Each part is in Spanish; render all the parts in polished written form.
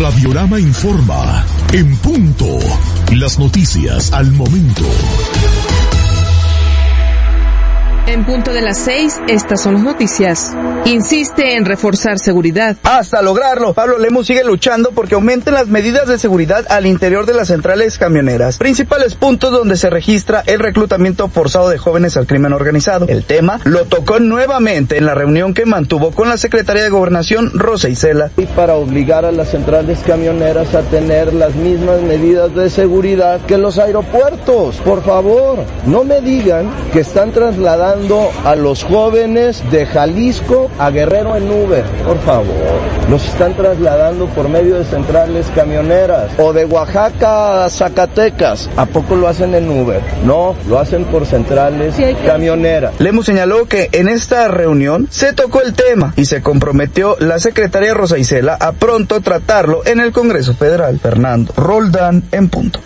Radiorama informa. En punto. Las noticias al momento. En punto de las 6, estas son las noticias. Insiste en reforzar seguridad. Hasta lograrlo, Pablo Lemus sigue luchando porque aumenten las medidas de seguridad al interior de las centrales camioneras, principales puntos donde se registra el reclutamiento forzado de jóvenes al crimen organizado. El tema lo tocó nuevamente en la reunión que mantuvo con la secretaria de Gobernación, Rosa Isela. Y para obligar a las centrales camioneras a tener las mismas medidas de seguridad que los aeropuertos. Por favor, no me digan que están trasladando a los jóvenes de Jalisco a Guerrero en Uber, por favor. Los están trasladando por medio de centrales camioneras. O de Oaxaca a Zacatecas. ¿A poco lo hacen en Uber? No, lo hacen por centrales camioneras. Lemus señaló que en esta reunión se tocó el tema y se comprometió la secretaria Rosa Isela a pronto tratarlo en el Congreso Federal. Fernando Roldán, en punto.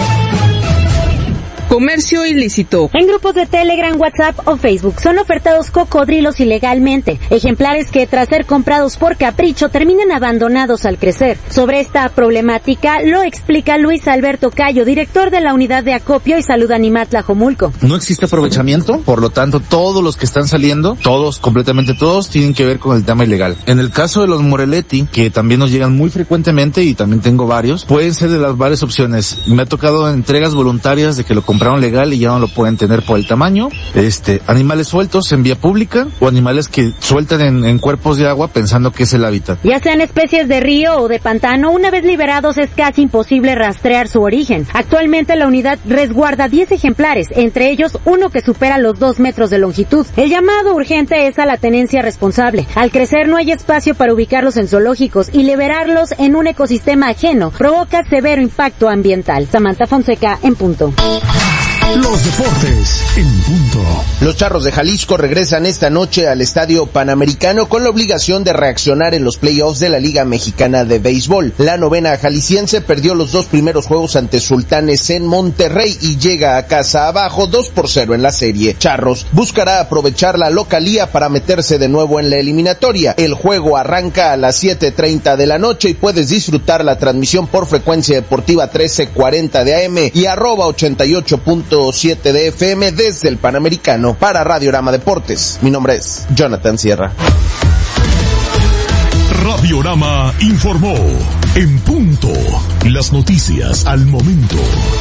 Comercio ilícito. En grupos de Telegram, WhatsApp o Facebook son ofertados cocodrilos ilegalmente, ejemplares que tras ser comprados por capricho terminan abandonados al crecer. Sobre esta problemática lo explica Luis Alberto Cayo, director de la Unidad de Acopio y Salud Animal Tlajomulco. No existe aprovechamiento, por lo tanto todos los que están saliendo, completamente todos, tienen que ver con el tema ilegal. En el caso de los Moretti, que también nos llegan muy frecuentemente y también tengo varios, pueden ser de las varias opciones. Me ha tocado entregas voluntarias de que lo compraron legal y ya no lo pueden tener por el tamaño, animales sueltos en vía pública o animales que sueltan en cuerpos de agua pensando que es el hábitat. Ya sean especies de río o de pantano, una vez liberados es casi imposible rastrear su origen. Actualmente la unidad resguarda 10 ejemplares, entre ellos uno que supera los 2 metros de longitud. El llamado urgente es a la tenencia responsable. Al crecer no hay espacio para ubicarlos en zoológicos y liberarlos en un ecosistema ajeno provoca severo impacto ambiental. Samantha Fonseca, en punto. Los deportes en punto. Los Charros de Jalisco regresan esta noche al Estadio Panamericano con la obligación de reaccionar en los playoffs de la Liga Mexicana de Béisbol. La novena jalisciense perdió los 2 primeros juegos ante Sultanes en Monterrey y llega a casa abajo 2-0 en la serie. Charros buscará aprovechar la localía para meterse de nuevo en la eliminatoria. El juego arranca a las 7:30 de la noche y puedes disfrutar la transmisión por frecuencia deportiva 1340 de AM y @88.7 de FM desde el Panamericano. Para Radiorama Deportes, mi nombre es Jonathan Sierra. Radiorama informó. En punto. Las noticias al momento.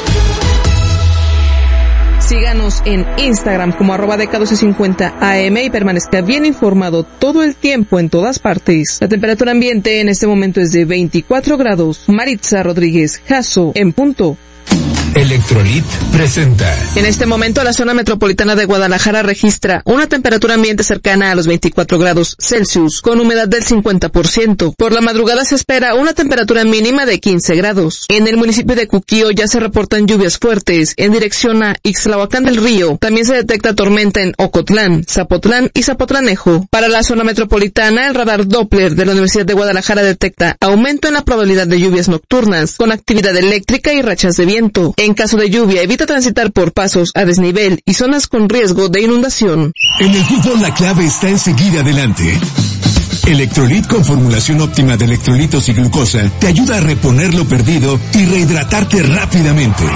Síganos en Instagram como @DK1250AM y permanezca bien informado todo el tiempo en todas partes. La temperatura ambiente en este momento es de 24 grados. Maritza Rodríguez, Jasso, en punto. Electrolit presenta. En este momento la zona metropolitana de Guadalajara registra una temperatura ambiente cercana a los 24 grados Celsius, con humedad del 50%. Por la madrugada se espera una temperatura mínima de 15 grados. En el municipio de Cuquío ya se reportan lluvias fuertes en dirección a Ixtlahuacán del Río. También se detecta tormenta en Ocotlán, Zapotlán y Zapotlanejo. Para la zona metropolitana, el radar Doppler de la Universidad de Guadalajara detecta aumento en la probabilidad de lluvias nocturnas, con actividad eléctrica y rachas de viento. En caso de lluvia, evita transitar por pasos a desnivel y zonas con riesgo de inundación. En el fútbol la clave está en seguir adelante. Electrolit con formulación óptima de electrolitos y glucosa te ayuda a reponer lo perdido y rehidratarte rápidamente.